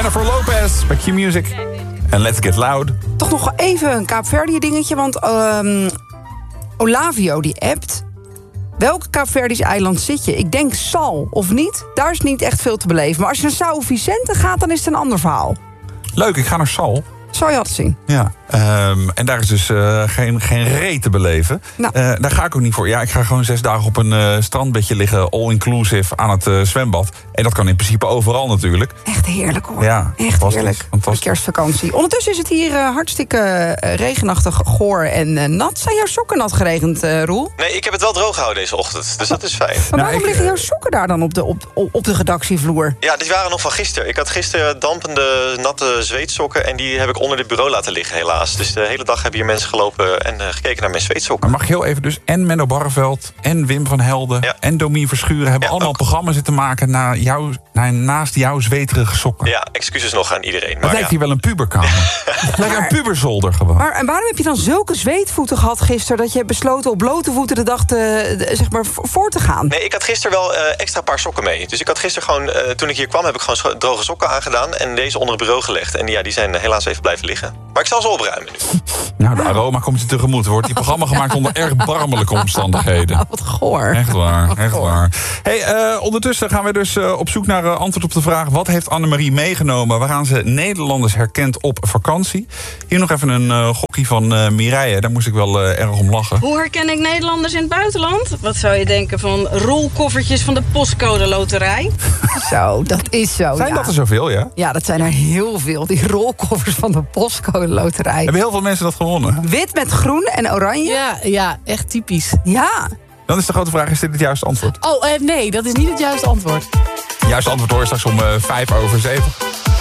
Jennifer Lopez bij Q-Music. En Let's Get Loud. Toch nog even een Kaapverdië dingetje, want Olavio die appt. Welke Kaapverdisch eiland zit je? Ik denk Sal, of niet? Daar is niet echt veel te beleven. Maar als je naar São Vicente gaat, dan is het een ander verhaal. Leuk, ik ga naar Sal. Zou je dat zien? Ja, en daar is dus geen reet te beleven. Nou. Daar ga ik ook niet voor. Ja, ik ga gewoon 6 dagen op een strandbedje liggen, all-inclusive, aan het zwembad. En dat kan in principe overal natuurlijk. Echt heerlijk hoor. Ja, echt heerlijk. Fantastisch. De kerstvakantie. Ondertussen is het hier hartstikke regenachtig, goor en nat. Zijn jouw sokken nat geregend, Roel? Nee, ik heb het wel droog gehouden deze ochtend, dus dat is fijn. Maar waarom liggen jouw sokken daar dan op de redactievloer? Ja, die waren nog van gisteren. Ik had gisteren dampende, natte zweetsokken en die heb ik onder dit bureau laten liggen, helaas. Dus de hele dag hebben hier mensen gelopen en gekeken naar mijn zweetsokken. Maar mag ik heel even dus, en Menno Barreveld, en Wim van Helden, en Domien Verschuren hebben allemaal ook programma's zitten maken naast jouw zweterige sokken. Ja, excuses nog aan iedereen. Het lijkt hier wel een puberkamer. Het lijkt een puberzolder gewoon. Maar en waarom heb je dan zulke zweetvoeten gehad gisteren dat je besloten op blote voeten de dag zeg maar voor te gaan? Nee, ik had gisteren wel extra paar sokken mee. Dus ik had gisteren gewoon, toen ik hier kwam, heb ik gewoon droge sokken aangedaan en deze onder het bureau gelegd. En ja, die zijn helaas even blijven liggen. Maar ik zal ze opruimen nu. Nou, de aroma komt je tegemoet. Er wordt die programma gemaakt onder erg barmelijke omstandigheden. Wat goor. Echt waar, echt waar. Hey, ondertussen gaan we dus op zoek naar antwoord op de vraag: wat heeft Annemarie meegenomen waaraan ze Nederlanders herkent op vakantie? Hier nog even een gokkie van Mireille. Daar moest ik wel erg om lachen. Hoe herken ik Nederlanders in het buitenland? Wat zou je denken van rolkoffertjes van de postcode loterij? Zo, dat is zo. Zijn dat er zoveel, ja? Ja, dat zijn er heel veel. Die rolkoffers van de postcode loterij. Hebben heel veel mensen dat gewonnen? Wit met groen en oranje? Ja, echt typisch. Ja. Dan is de grote vraag, is dit het juiste antwoord? Oh, nee, dat is niet het juiste antwoord. Het juiste antwoord hoor je straks om 7:05.